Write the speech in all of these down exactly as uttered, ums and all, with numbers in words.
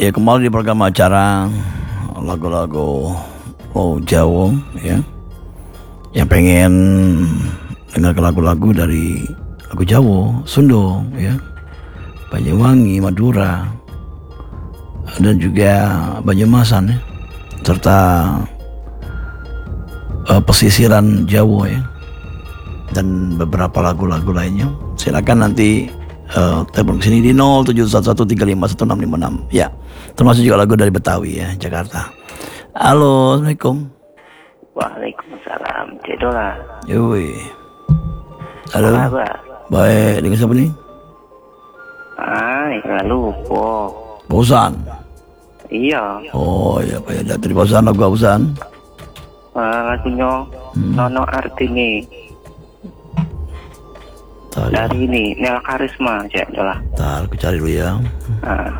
Ya kembali di program acara lagu-lagu oh Jawa ya. Yang pengen dengar lagu-lagu dari lagu Jawa, Sunda ya, Banyuwangi, Madura, dan juga Banyumasan ya, serta uh, pesisiran Jawa ya, dan beberapa lagu-lagu lainnya. Silakan nanti uh, telepon ke sini di nol tujuh satu satu tiga lima satu enam lima enam ya. Termasuk juga lagu dari Betawi ya, Jakarta. Halo, Assalamualaikum. Waalaikumsalam, Cik Dola. Yoi. Halo. Apa? Baik, dengan siapa nih? Ah, nggak lupa. Pausan. Iya. Oh iya, Pak ya. Dari Pausan, lagu Pausan. Uh, lagunya hmm. Nono Artini. Tari. Dari ini, Nela Karisma, Cik Dola. Ntar aku cari dulu ya. Ah.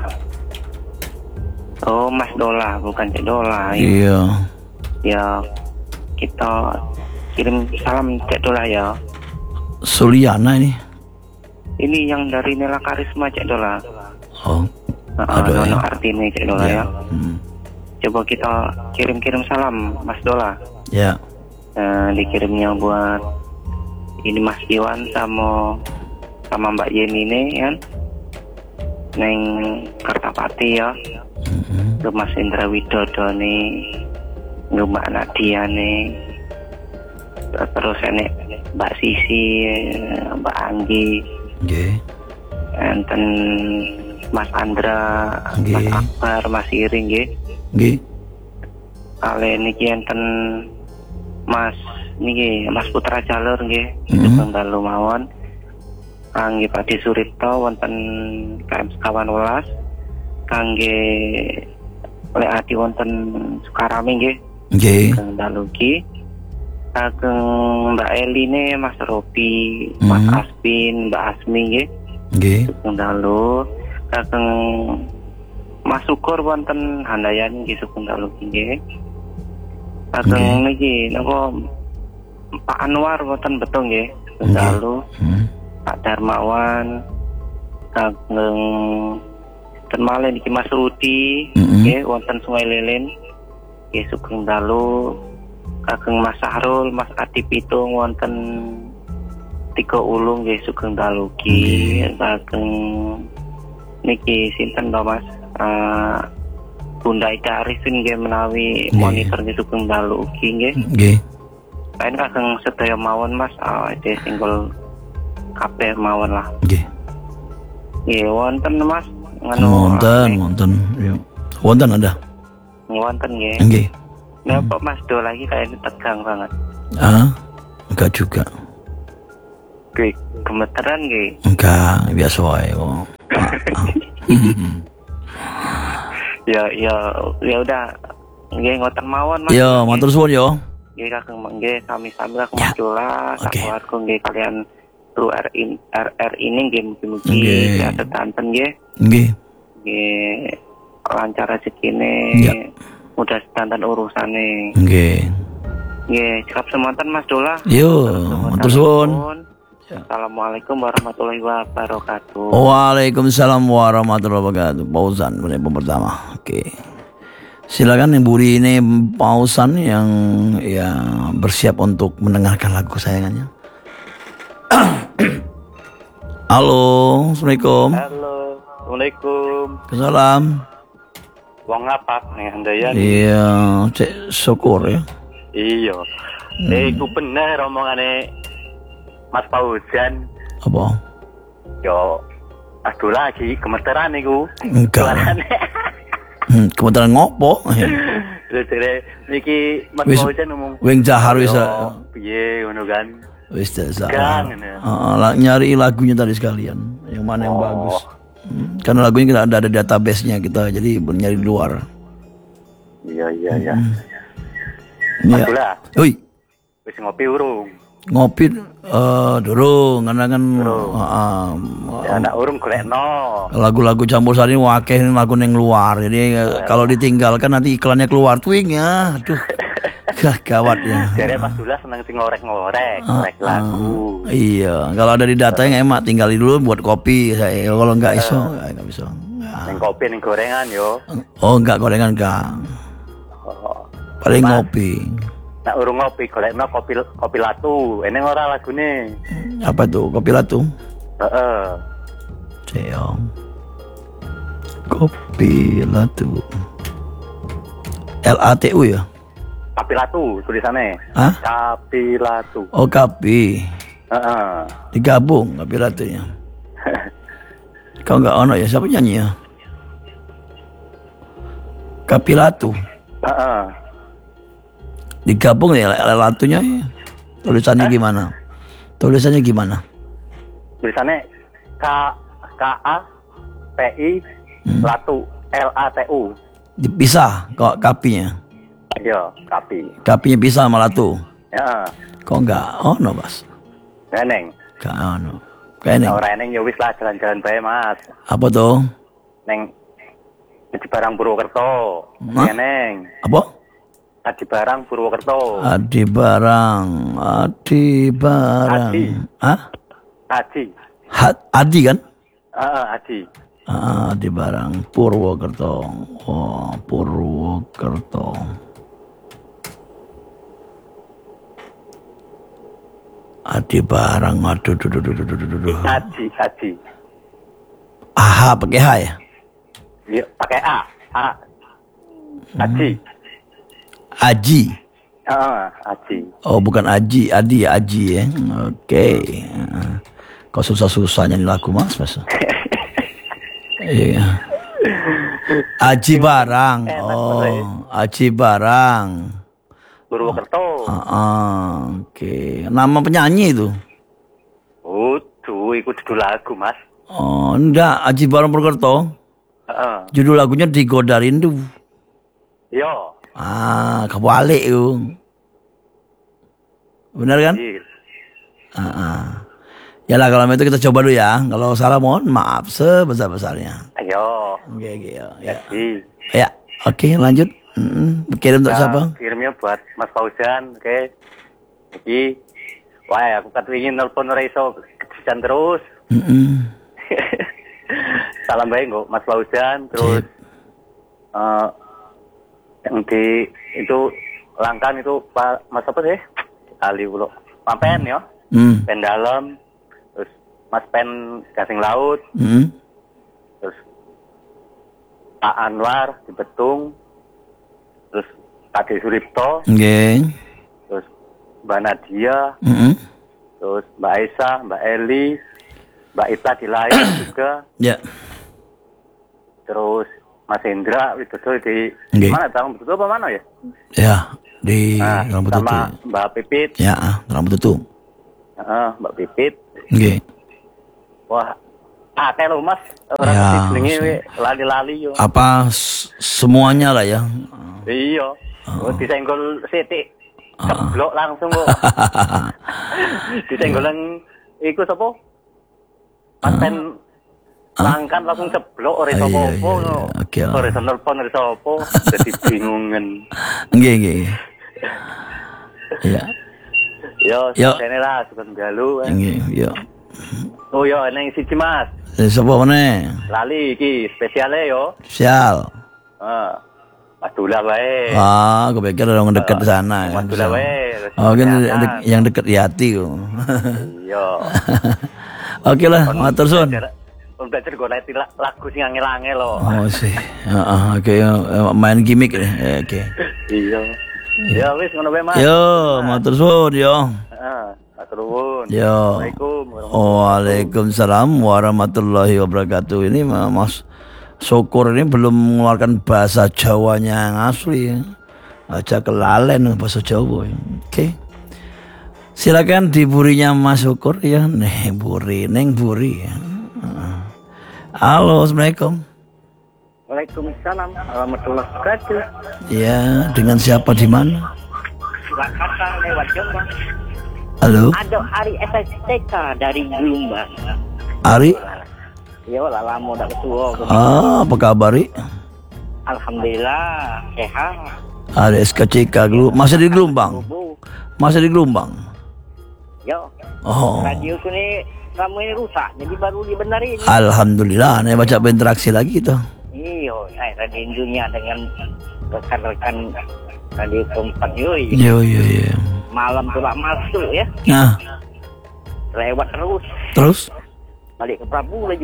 Oh, Mas Dola, bukan Cik Dola. Iya. Ya, kita kirim salam Cik Dola ya. Suliana ini. Ini yang dari Nela Karisma, Cik Dola. Oh. Uh, Ada Nono ya. Artini, Cik Dola ya. Ya. Hmm. Coba kita kirim-kirim salam, Mas Dola. Ya. Uh, dikirimnya buat ini Mas Iwan sama sama Mbak Yeni ini kan, neng Kertapati ya. Mm-hmm. Ke Mas Indra Widodo nih, ke Mbak Nadia nih, terus ini Mbak Sisi, Mbak Anggi, Okay. enten Mas Andra, Okay. Mas Akbar, Mas Iring nggih. Nggih. Kalian niki enten Mas niki Mas Putra Jalur nggih, Mm-hmm. Sugeng Dalu mawon. Kangge Pakde Suripto wonten K M sekawan welas. Kangge oleh adi wonten Sukarami nggih. Nggih. Sugeng Dalu ki. Kageng Mbak Eline, Mas Robi, Mas Mm-hmm. Aspin, Mbak Asmi nggih. Nggih. Sugeng Dalu. Kageng Mas Syukur wonten Handayan nggih Sugeng Dalu ki nggih. Kageng niki napa Pak Anwar wonten Betung nggih, Sugeng Dalu. Hmm. Pak Darmawan, kageng ten malih niki Mas Rudi, Mm-hmm. nggih wonten Sungai Lilin, nggih Sugeng Dalu. Kageng Mas Sahrul, Mas Adi Pitung wonten Tiga Ulung nggih Sugeng Dalu ki. Kageng niki sinten to Mas? Uh, Bunda Ida Arifin nggih menawi monitor nggih Sugeng Dalu ki nggih. Nggih. Lain kageng sedaya mawon Mas, uh, ide single kabeh mawon lah. Nggih. Nggih wonten Mas. Nganu, Wonten, uh, wonten. Yo. Wonten ada. wonten nggih. Nggih. Nah, Pak Mas Do lagi kayaknya tegang banget. Ah, enggak juga. Nggih, gemeteran nggih. Enggak, biasa wae kok. Ya ya ya udah. Nggih ngoten mawon Mas. Yo, matur suwun yo. Nggih kageng nggih sami-sami kageng Ya. Mas Dola, Oke. sakeluarga nggih kalian kru R I R R ini nggih mugi-mugi Nggih. ya sedanten nggih. Nggih. Nggih lancar rezekine. Ya. Mudah sedanten urusane. Nggih. Nggih, cekap semanten Mas Dola. Yo, matur suwun. Assalamualaikum warahmatullahi wabarakatuh. Waalaikumsalam warahmatullahi wabarakatuh. Pausan menit pertama. Oke. Silakan Ibu ini pausan yang ya bersiap untuk mendengarkan lagu sayangannya. Halo, Assalamualaikum. Halo, Assalamualaikum. Salam. Wong ngapak nih Handayan. Iya, cek syukur ya. Iya. Hmm. Eh, ku bener omongane Mas Fauzan. Apa? Yo, aduh lagi gemeteran iku. Enggak. Suarane. Hmm, kebetulan ngopo? Terus niki Mas Wis- Fauzan ngomong. Wing jahar wis. Yo, piye ngono kan. Wis desa. Gang, ya. Heeh, lah, nyari lagunya tadi sekalian. Yang mana yang Oh. bagus. Hmm, karena lagunya kita ada ada database-nya kita, jadi nyari di luar. Iya, iya, iya. Ini Mas ya. Dola, Oi, wis ngopi urung? ngopi eh durung karena kan Durung. heeh, Ya anak urung golekno. lagu-lagu campur sari wakeh ini lagu yang luar. Jadi eh, kalau ditinggalkan nanti iklannya keluar twing ya. Aduh. Gah, gawat ya. Jadi Mas Dola seneng sing ngorek-ngorek, ngorek lagu. Iya, kalau ada di data yang emak tinggalin dulu buat kopi. Saya kalau nggak iso nggak nggak bisa. Ning kopi ning gorengan yo. Oh, enggak gorengan, Kang. Oh. Paling Mas, ngopi. Nek urung ngopi golekno kopi kopi latu. Eneng ora lagune? Apa tuh? Kopi latu? Heeh. Ceong. Kopi latu. L A T U ya? Kopi latu tulisannya. Hah? Kopi latu. Oh, kapi. Heeh. Digabung kopi latunya. Kau enggak ono ya? Siapa nyanyi ya? Kapi latu. Heeh. Digabung ya latunya ya. Tulisannya Hah? gimana? Tulisannya gimana? Tulisannya K K A P I Hmm. latu L A T U. Dipisah kok kapinya. Iya, kopi. Kapinya pisah sama latu. Ya. Kok enggak ono, Mas? Eneng. Enggak ono. Kayak Nah, ora eneng ya wis lah jalan-jalan bae, Mas. apa tuh? Neng di barang Purwokerto. Hah? Eneng. Apa? Di barang Purwokerto. Adi barang, Adi barang. Adi. Hah? Haji. Ha- Adi kan? Heeh, Haji. Ah, Adi barang Purwokerto. Oh, Purwokerto. Adi barang, aduh, duh, duh, duh, duh, duh, duh, duh. Haji, Haji. Ah, pakai H ya? Iya, pakai A. A. Haji. Aji. Heeh, Haji. Oh, bukan Aji, Adi ya, Aji ya. Oke. Ah. Kok susah-susah nyanyi lagu, Mas, Mas? Iya. Aji barang. Oh, Aji barang. Purwokerto. Ah, ah, oke. Nama penyanyi itu? Uduh, iku judul lagu, Mas. Oh, enggak. Aji barang Purwokerto. Heeh. Judul lagunya Digoda Rindu. Yo. Ah, kebalik itu. Benar kan? Iya. Ah, ah. Ya lah kalau itu kita coba dulu ya. Kalau salah mohon maaf sebesar-besarnya. Ayo. Oke, oke, ya. Ya, Iya. ya. Oke, lanjut. Mm-mm. Kirim untuk Ya, siapa? kirimnya buat Mas Fauzan, oke. Iki, wah aku kan ingin nelpon ora iso kejisan terus. Mm-mm. Salam baik kok Mas Fauzan, terus eh yang di itu Langkan itu Pak Mas apa sih? Ali ulo. Mapen ya, Mm. pen dalam, terus Mas Pen Gasing Laut, Mm. terus Pak Anwar di Betung, terus Pak De Suripto, Oke. terus Mbak Nadia, Mm-mm. terus Mbak Aisyah, Mbak Eli, Mbak Ita di lain juga, Ya. terus Mas Hendra itu di Oke. mana tahu betul apa mana ya? Ya, di Nah, rambut tutu. sama Mbak Pipit, Ya, ah, rambut tutu. Heeh, Mbak Pipit, Oke. wah, akeh lho Mas, orang Ya, ya, jenenge se- we, lali-lali yo. Apa s- semuanya lah ya. Iya, oh. Disenggol sithik, ceblok langsung kok. Disenggol nang iku sapa? Mas Pen Langkan langsung ceblok ora iso Ah, iya, apa-apa. iya, iya. Oke lah. Ora iso nelpon ora iso apa, dadi bingungan. Nggih, nggih. Ya, Yo, Yo. sene lah sukan galu. kan. nggih, ya. Oh yo, neng siji Mas. Eh, Sapa meneh? Lali iki spesiale yo. Sial. Heeh. Mas Dula wae. Ah, aku pikir orang dekat di sana. Mas kan. Dula wae. Oh, kan Kesehatan. dek- yang dekat di hati. kok. Iya. Oke lah, matur suwun. Belajar- Belajar golek la- lagu sing angel-angel lho. Oh sih, Heeh, oke ya, main gimmick ya, Ya, oke. Iya. Ya wis ngono wae Mas. Yo, matur suwun yo. Heeh. Matur nuwun. Yo. Assalamualaikum warahmatullahi Waalaikumsalam warahmatullahi wabarakatuh. Ini Mas Syukur ini belum mengeluarkan bahasa Jawanya yang asli. Ya. Aja kelalen bahasa Jawa. Ya. Oke. Silakan diburinya Mas Syukur ya. Neng buri, neng buri ya. Heeh. Halo, assalamualaikum. Waalaikumsalam warahmatullahi wabarakatuh. Ya, dengan siapa di mana? Surakarta lewat Jombang. Halo, Ada Ari S S T K dari Jombang. Ari. Yo lah lama udah ketua. Ah, apa kabar? Ri? Alhamdulillah sehat. Ari S K C K Gelu- masih di Gelombang. Bu. Masih di Gelombang. Yo. Oh. Radio sini kamu ini rusak, jadi baru dibenerin. Alhamdulillah, nih baca berinteraksi lagi tuh. Iyo, eh, Radio Dunia dengan rekan-rekan Radio Kompas yoi. Yo yo yo. Malam tuh lah masuk ya, Nah, lewat terus, terus balik ke Prabu lagi.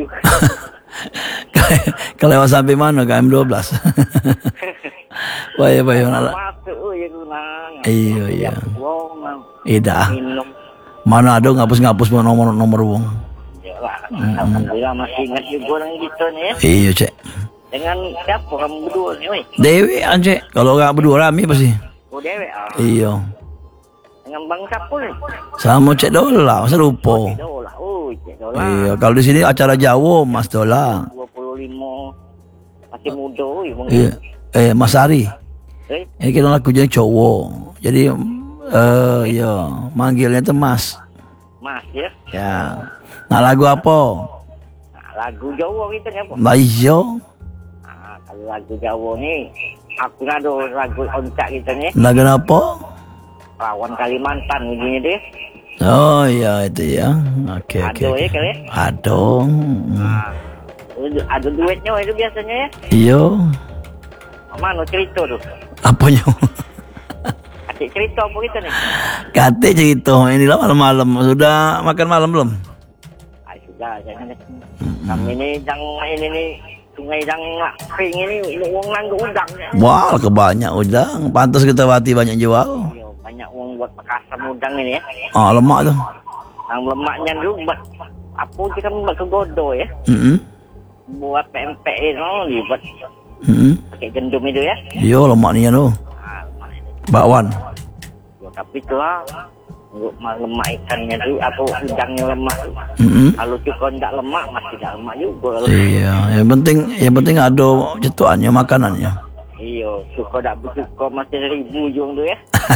kalau lewat sampai mana K M dua belas? Wah ya bayo nala. Masuk ya gunang. Iya iya. Wong Ida. minum. Mana ada ngapus-ngapus nomor nomor wong. Yalah, alhamdulillah masih ingat juga orang gitu nih ya. Iya cek. Dengan siapa kamu berdua nih, woi? Dewi aja. Kalau nggak berdua rame pasti. Oh dewe ah. Iya. Dengan Bang Sapul nih. Sama cek Dola, masa lupa. Dola, oh cek Dola. Iya, kalau di sini acara Jawa Mas Dola. dua puluh lima masih muda, woi. Bang. Iya. Eh Mas Ari. Eh, Ini kita lagunya cowok. Jadi eh ya manggilnya itu Mas. Mas ya. Ya. Nah lagu apa? Nah, lagu Jawa gitu ya, Pak. Lah iya. Nah, kalau lagu Jawa nih, aku ada lagu oncak gitu nih. Lagu apa? Rawan Kalimantan begini deh. Oh iya itu ya. Oke oke. Ada oke. ya kali ya. Ada. Nah, itu ada duetnya itu biasanya ya. Iya. Mana cerita tuh? Apanya? Adik cerita apa gitu nih? Kate cerita inilah malam-malam. Sudah makan malam belum? Ah, sudah, jangan deh. Kami ini yang ini nih sungai yang kering ini uang nanggu udang ya. Wah, kebanyak udang. Pantas kita wati banyak jual. Iya, banyak uang buat pakasam udang ini ya. Ah, lemak tuh. Yang lemaknya dulu buat apa kita buat kegodo ya. Mm-mm. Buat P M P itu buat Mm-mm. pakai gendum itu ya. Iya, lemak nih tuh. Ah, lemak itu. Bakwan. Ya, tapi itulah untuk lemak ikannya tuh atau udangnya lemak. Mm-mm. Kalau cukup tidak lemak masih tidak lemak juga. Iya, yang penting yang penting ada cetuannya makanannya. Iya, suka tak bersuka masih seribu jung tu ya.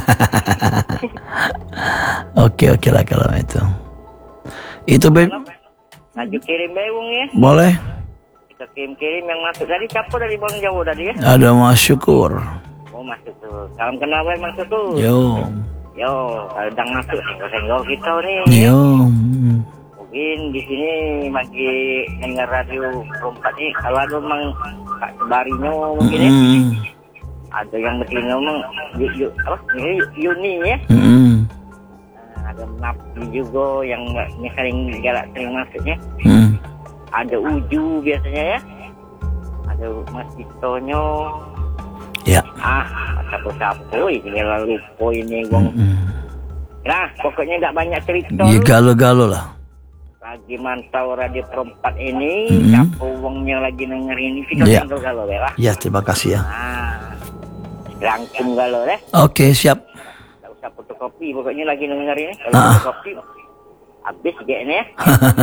Oke oke lah kalau itu. Itu Beb, Laju kirim bewung ya. boleh. Kita kirim-kirim yang masuk dari siapa dari Bang Jawa tadi ya? Ada Mas Syukur. Oh masuk tuh. Salam kenal baik masuk tuh. Yo. Yo, kalau sedang masuk senggol-senggol kita nih. Yo. Mungkin di sini lagi dengar radio Rompat nih. Kalau ada memang Kak Sebarinya mungkin ya. Mm. Ada yang begini ngomong yuk yuk apa? Ini Yuni ya. Mm. Nah, ada Napi juga yang yang sering galak sering masuknya. Mm. Ada Uju biasanya ya. Ada Mas Titonyo. Ya. Ah, sapu-sapu ini lalu lupa ini gong. Mm. Nah, pokoknya tidak banyak cerita. Ya galo-galo lah. Lagi mantau radio perempat ini, Mm. siapa uangnya lagi denger ini kita Ya. tinggal galau ya lah. Ya, terima kasih ya. Ah, rangkum galau deh. Oke, siap. Tak usah fotokopi, pokoknya lagi denger ini. Kalau Ah. fotokopi, habis kayaknya ya.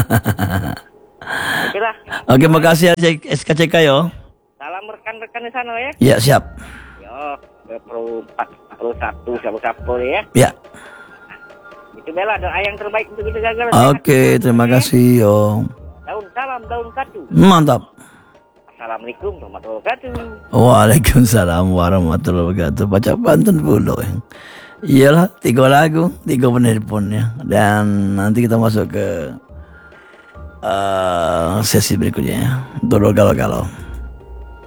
Oke lah. Oke, makasih ya S K C K yo. Salam rekan-rekan di sana ya. Ya, siap. Yo, perempat puluh satu siapa-siapa ya. Ya. Itu bela doa yang terbaik untuk kita gagal. Oke, terima kasih yo. Daun salam, daun katu. Mantap. Assalamualaikum warahmatullahi wabarakatuh. Waalaikumsalam warahmatullahi wabarakatuh. Baca pantun dulu ya. Iyalah, tiga lagu, tiga penelpon ya. Dan nanti kita masuk ke uh, sesi berikutnya ya. Dulu galau-galau.